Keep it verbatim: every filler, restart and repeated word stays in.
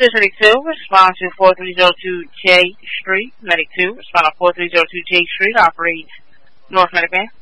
This is Medic two, respond to four three zero two J Street. Medic two, respond to four three zero two J Street, operate North Medic Man.